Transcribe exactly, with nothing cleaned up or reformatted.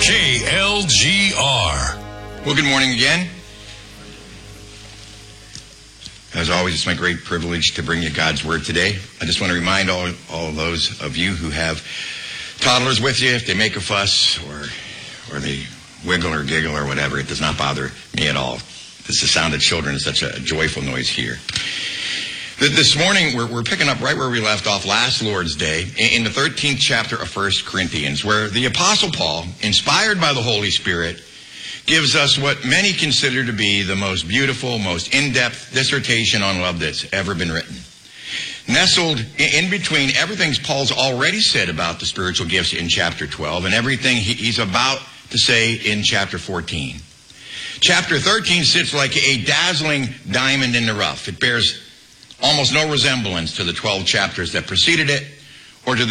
K L G R. Well, good morning again. As always, it's my great privilege to bring you God's Word today. I just want to remind all, all those of you who have toddlers with you, if they make a fuss or or they wiggle or giggle or whatever, it does not bother me at all. This the sound of children is such a joyful noise here. This morning, we're, we're picking up right where we left off last Lord's Day in the thirteenth chapter of First Corinthians, where the Apostle Paul, inspired by the Holy Spirit, gives us what many consider to be the most beautiful, most in-depth dissertation on love that's ever been written. Nestled in between everything Paul's already said about the spiritual gifts in chapter twelve and everything he's about to say in chapter fourteen. Chapter thirteen sits like a dazzling diamond in the rough. It bears almost no resemblance to the twelve chapters that preceded it,